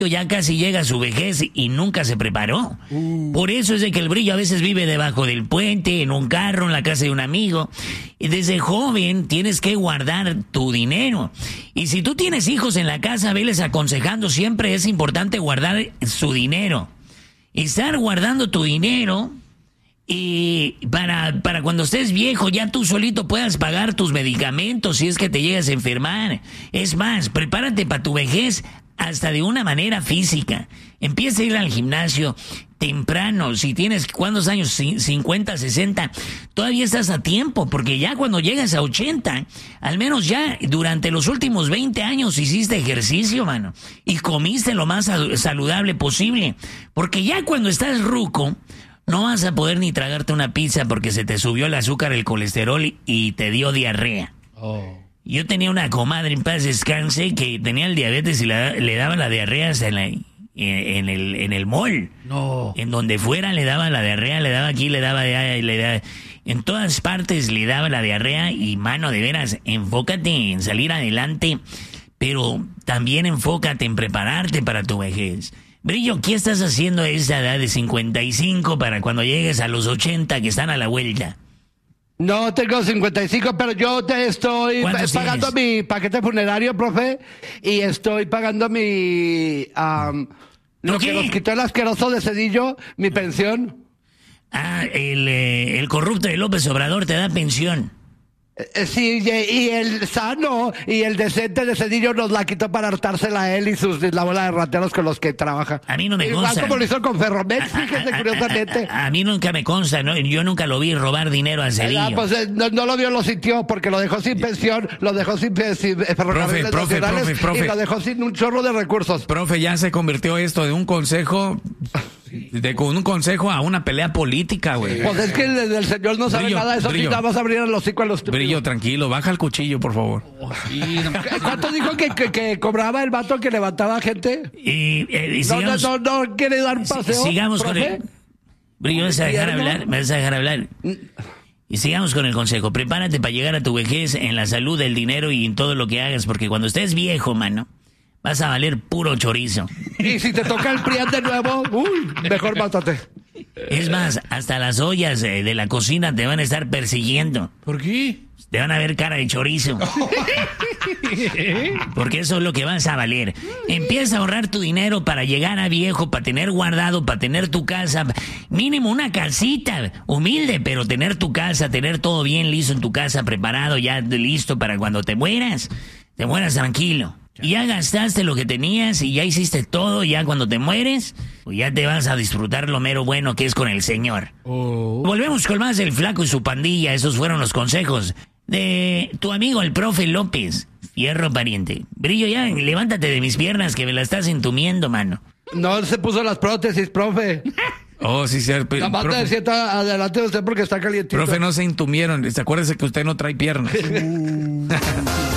ya casi llega a su vejez y nunca se preparó. Por eso es de que el Brillo a veces vive debajo del puente, en un carro, en la casa de un amigo. Y desde joven tienes que guardar tu dinero. Y si tú tienes hijos en la casa, veles aconsejando, siempre es importante guardar su dinero. Estar guardando tu dinero y para cuando estés viejo ya tú solito puedas pagar tus medicamentos si es que te llegas a enfermar. Es más, prepárate para tu vejez hasta de una manera física. Empieza a ir al gimnasio temprano. Si tienes, ¿cuántos años? 50, 60. Todavía estás a tiempo, porque ya cuando llegas a 80, al menos ya durante los últimos 20 años hiciste ejercicio, mano. Y comiste lo más saludable posible. Porque ya cuando estás ruco, no vas a poder ni tragarte una pizza porque se te subió el azúcar, el colesterol y te dio diarrea. Yo tenía una comadre, en paz descanse, que tenía el diabetes y le daba la diarrea hasta en el mall. No. En donde fuera le daba la diarrea, le daba aquí, le daba allá, en todas partes le daba la diarrea. Y mano, de veras, enfócate en salir adelante, pero también enfócate en prepararte para tu vejez. Brillo, ¿qué estás haciendo a esa edad de 55 para cuando llegues a los 80 que están a la vuelta? No tengo 55, pero yo te estoy pagando mi paquete funerario, profe, y estoy pagando mi... lo que nos quitó el asqueroso de Cedillo, mi pensión. El corrupto de López Obrador te da pensión. Sí, y el sano y el decente de Cedillo nos la quitó para hartársela a él y la bola de rateros con los que trabaja. A mí no me consta. Igual como lo hizo con Ferromex, fíjese curiosamente. A mí nunca me consta, ¿no? Yo nunca lo vi robar dinero a Cedillo. Pues no lo vio, lo sintió, porque lo dejó sin pensión, lo dejó sin ferrocarriles nacionales y lo dejó sin un chorro de recursos. Profe, ya se convirtió esto de un consejo... con un consejo a una pelea política, güey. Pues es que el señor no sabe nada de eso. Brillo, nada más abrir el hocico a los estúpidos. Brillo, tranquilo, baja el cuchillo, por favor. ¿Cuánto dijo que cobraba el vato que levantaba gente? Y sigamos, no quiere dar un paseo. Sigamos, ¿profe? Con el... Brillo, ¿me vas a dejar hablar? ¿Me vas a dejar hablar? Y sigamos con el consejo. Prepárate para llegar a tu vejez en la salud, el dinero y en todo lo que hagas, porque cuando estés viejo, mano, vas a valer puro chorizo. Y si te toca el PRIAN de nuevo, mejor mátate. Es más, hasta las ollas de la cocina te van a estar persiguiendo. ¿Por qué? Te van a ver cara de chorizo. Porque eso es lo que vas a valer. Empieza a ahorrar tu dinero para llegar a viejo, para tener guardado, para tener tu casa. Mínimo una casita, humilde, pero tener tu casa, tener todo bien listo en tu casa, preparado, ya listo para cuando te mueras tranquilo. Y ya gastaste lo que tenías y ya hiciste todo, ya cuando te mueres, pues ya te vas a disfrutar lo mero bueno que es con el Señor. Volvemos con más del Flaco y su pandilla. Esos fueron los consejos de tu amigo el profe López. Fierro pariente. Brillo, ya levántate de mis piernas que me la estás entumiendo, mano. No se puso las prótesis, profe. Oh, sí, cierto. La mata de sienta adelante de usted porque está calientito. Profe, no se entumieron. Acuérdese que usted no trae piernas.